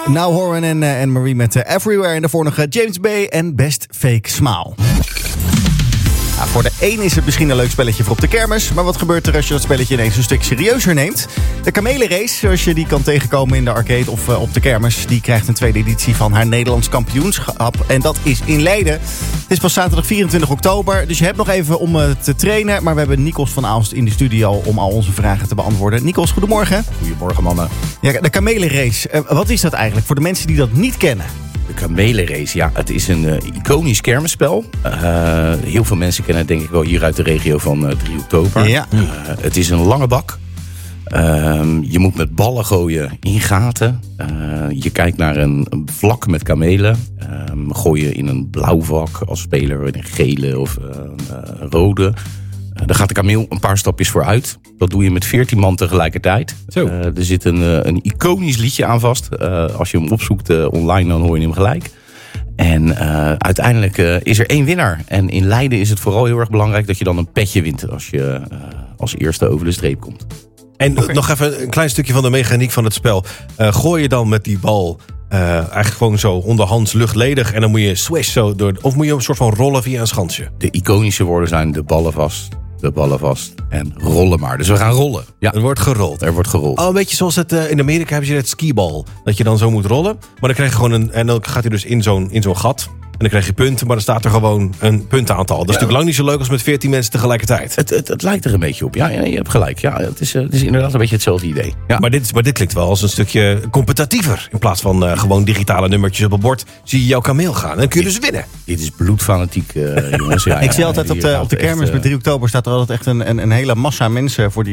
Now Horan en Marie met Everywhere. En daarvoor nog James Bay en Best Fake Smile. Nou, voor de een is het misschien een leuk spelletje voor op de kermis. Maar wat gebeurt er als je dat spelletje ineens een stuk serieuzer neemt? De kamelenrace, zoals je die kan tegenkomen in de arcade of op de kermis, die krijgt een tweede editie van haar Nederlands kampioenschap. En dat is in Leiden. Het is pas zaterdag 24 oktober. Dus je hebt nog even om te trainen. Maar we hebben Nikos van Aalst in de studio om al onze vragen te beantwoorden. Nikos, goedemorgen. Goedemorgen, mannen. Ja, de kamelenrace. Wat is dat eigenlijk voor de mensen die dat niet kennen? De kamelenrace, ja, het is een iconisch kermisspel. Heel veel mensen kennen het denk ik wel hier uit de regio van 3 oktober. Ja. Het is een lange bak. Je moet met ballen gooien in gaten. Je kijkt naar een vlak met kamelen. Gooi je in een blauw vak als speler, in een gele of een rode. Dan gaat de kameel een paar stapjes vooruit. Dat doe je met 14 man tegelijkertijd. Er zit een iconisch liedje aan vast. Als je hem opzoekt online, dan hoor je hem gelijk. En uiteindelijk is er 1 winnaar. En in Leiden is het vooral heel erg belangrijk dat je dan een petje wint als je als eerste over de streep komt. En nog even een klein stukje van de mechaniek van het spel. Gooi je dan met die bal eigenlijk gewoon zo onderhands luchtledig en dan moet je swish zo door, of moet je een soort van rollen via een schansje? De iconische woorden zijn de ballen vast en rollen maar. Dus we gaan rollen. Ja. Er wordt gerold. Oh, een beetje zoals het in Amerika hebben ze het skibal. Dat je dan zo moet rollen. Maar dan krijg je gewoon en dan gaat hij dus in zo'n gat. En dan krijg je punten, maar dan staat er gewoon een puntenaantal. Dat is natuurlijk lang niet zo leuk als met 14 mensen tegelijkertijd. Het lijkt er een beetje op. Ja, je hebt gelijk. Ja, het is inderdaad een beetje hetzelfde idee. Ja. Maar dit klinkt wel als een stukje competitiever. In plaats van gewoon digitale nummertjes op een bord. Zie je jouw kameel gaan en dan kun je dus winnen. Dit is bloedfanatiek, jongens. Ja, ik zie altijd op de kermis met 3 oktober staat er altijd echt een hele massa mensen voor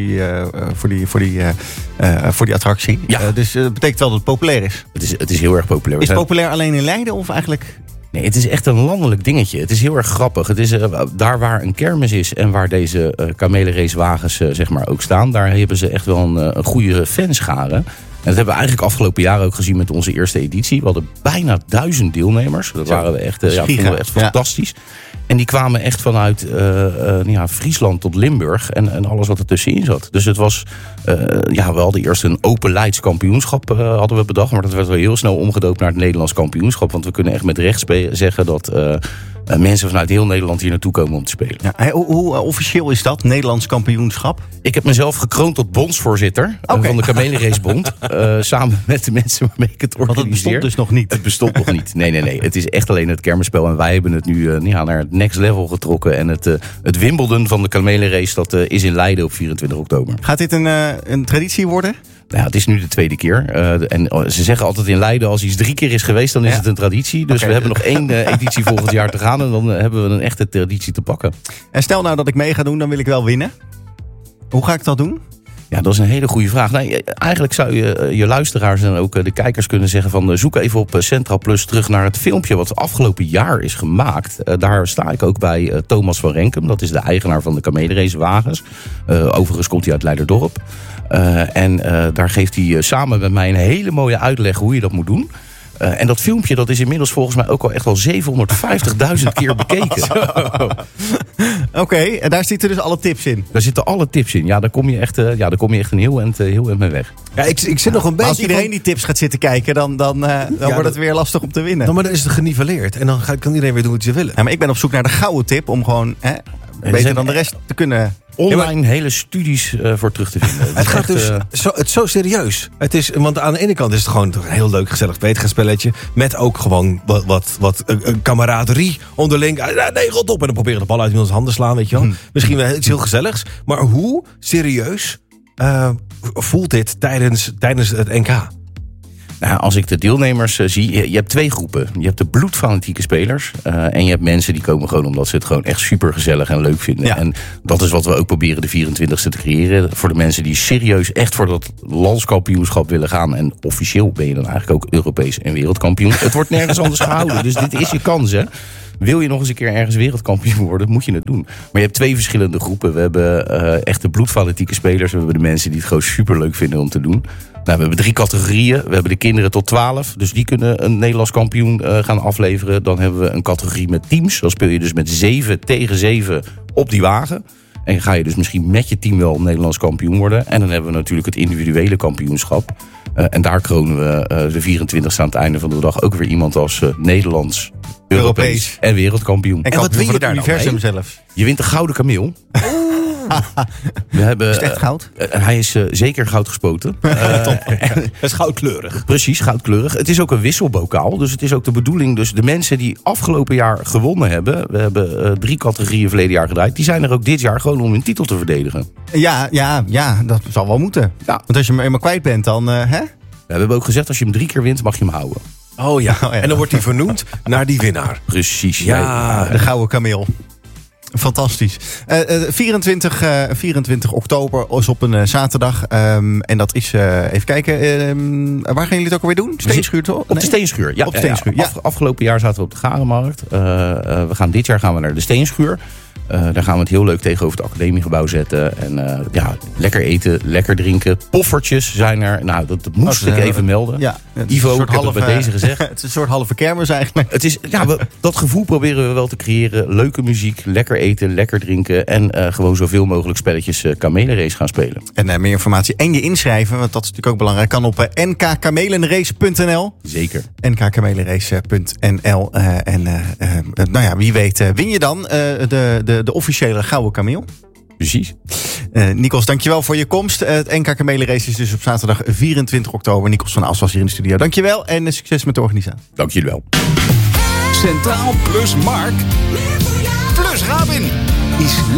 die attractie. Ja. Dus dat betekent wel dat het populair is. Het is heel erg populair. Is het populair alleen in Leiden of eigenlijk? Nee, het is echt een landelijk dingetje. Het is heel erg grappig. Het is daar waar een kermis is en waar deze kamelenracewagens zeg maar ook staan. Daar hebben ze echt wel een goede fanschare. En dat hebben we eigenlijk afgelopen jaar ook gezien met onze eerste editie. We hadden bijna 1000 deelnemers. Dat waren we echt, vonden we echt fantastisch. En die kwamen echt vanuit Friesland tot Limburg en alles wat er tussenin zat. Dus het was, we hadden eerst een open Leids kampioenschap hadden we bedacht. Maar dat werd wel heel snel omgedoopt naar het Nederlands kampioenschap. Want we kunnen echt met recht zeggen dat mensen vanuit heel Nederland hier naartoe komen om te spelen. Ja, hoe officieel is dat, Nederlands kampioenschap? Ik heb mezelf gekroond tot bondsvoorzitter van de Kamelenracebond. Samen met de mensen waarmee ik het organiseer. Want het bestond dus nog niet? Het bestond nog niet. Nee. Het is echt alleen het kermisspel. En wij hebben het nu naar het next level getrokken. En het Wimbledon van de Kamelenrace, dat is in Leiden op 24 oktober. Gaat dit een traditie worden? Nou, het is nu de 2e keer. En ze zeggen altijd in Leiden, als iets 3 keer is geweest, dan is het een traditie. Dus we hebben nog 1 editie volgend jaar te gaan. En dan hebben we een echte traditie te pakken. En stel nou dat ik mee ga doen, dan wil ik wel winnen. Hoe ga ik dat doen? Ja, dat is een hele goede vraag. Nee, eigenlijk zou je luisteraars en ook de kijkers kunnen zeggen van zoek even op Centraal Plus terug naar het filmpje wat afgelopen jaar is gemaakt. Daar sta ik ook bij Thomas van Renkum. Dat is de eigenaar van de kamelenracewagens. Overigens komt hij uit Leiderdorp. Daar geeft hij samen met mij een hele mooie uitleg hoe je dat moet doen. En dat filmpje dat is inmiddels volgens mij ook al echt wel 750.000 keer bekeken. Oké, en daar zitten dus alle tips in? Daar zitten alle tips in. Ja, daar kom je echt een heel eind mee weg. Ja, ik zit nog een beetje. Als iedereen die tips gaat zitten kijken, dan wordt het weer lastig om te winnen. Maar dan is het geniveleerd. En dan kan iedereen weer doen wat ze willen. Ja, maar ik ben op zoek naar de gouden tip om gewoon beter dan de rest te kunnen. Online hele studies voor terug te vinden. Het gaat dus zo serieus. Het is, want aan de ene kant is het gewoon toch een heel leuk, gezellig spelletje. Met ook gewoon wat kameraderie onderling. Nee, rot op. En dan proberen de bal uit iemands handen slaan, weet je wel. Misschien wel iets heel gezelligs. Maar hoe serieus voelt dit tijdens het NK? Nou, als ik de deelnemers zie, je hebt 2 groepen. Je hebt de bloedfanatieke spelers en je hebt mensen die komen gewoon omdat ze het gewoon echt super gezellig en leuk vinden. Ja. En dat is wat we ook proberen de 24e te creëren. Voor de mensen die serieus echt voor dat landskampioenschap willen gaan. En officieel ben je dan eigenlijk ook Europees en wereldkampioen. Het wordt nergens anders gehouden, dus dit is je kans, hè. Wil je nog eens een keer ergens wereldkampioen worden, moet je het doen. Maar je hebt 2 verschillende groepen. We hebben echt de bloedfanatieke spelers. We hebben de mensen die het gewoon superleuk vinden om te doen. Nou, we hebben 3 categorieën. We hebben de kinderen tot 12. Dus die kunnen een Nederlands kampioen gaan afleveren. Dan hebben we een categorie met teams. Dan speel je dus met 7 tegen 7 op die wagen. En ga je dus misschien met je team wel Nederlands kampioen worden. En dan hebben we natuurlijk het individuele kampioenschap. En daar kronen we de 24e aan het einde van de dag ook weer iemand als Nederlands, Europees en wereldkampioen. En wat win je daar universum zelfs? Je wint de gouden kameel. We hebben, is het echt goud? Hij is zeker goud gespoten. Het is goudkleurig. Precies, goudkleurig. Het is ook een wisselbokaal. Dus het is ook de bedoeling. Dus de mensen die afgelopen jaar gewonnen hebben. We hebben 3 categorieën verleden jaar gedraaid. Die zijn er ook dit jaar gewoon om hun titel te verdedigen. Ja, dat zal wel moeten. Ja. Want als je hem eenmaal kwijt bent, dan... hè? We hebben ook gezegd, als je hem 3 keer wint, mag je hem houden. Oh ja. En dan wordt hij vernoemd naar die winnaar. Precies. Ja, de gouden kameel. Fantastisch. 24 oktober is op een zaterdag. En dat is, even kijken, waar gaan jullie het ook alweer doen? Steenschuur toch? Op de Steenschuur, ja. Op de Steenschuur, ja. Afgelopen jaar zaten we op de Garenmarkt. Dit jaar gaan we naar de Steenschuur. Daar gaan we het heel leuk tegenover het academiegebouw zetten. En lekker eten, lekker drinken. Poffertjes zijn er. Nou, dat moest ik even melden. Ja, Ivo, ik heb het bij deze gezegd. Het is een soort halve kermis eigenlijk. Het is, dat gevoel proberen we wel te creëren. Leuke muziek, lekker eten, lekker drinken. En gewoon zoveel mogelijk spelletjes kamelenrace gaan spelen. En meer informatie en je inschrijven, want dat is natuurlijk ook belangrijk. Kan op nkkamelenrace.nl. Zeker. nkkamelenrace.nl. Wie weet win je dan de officiële gouden kameel. Precies. Nikos, dankjewel voor je komst. Het NK Kamelenrace is dus op zaterdag 24 oktober. Nikos van Aalst was hier in de studio. Dankjewel en succes met de organisatie. Dank jullie wel. Centraal plus Mark plus Rabin is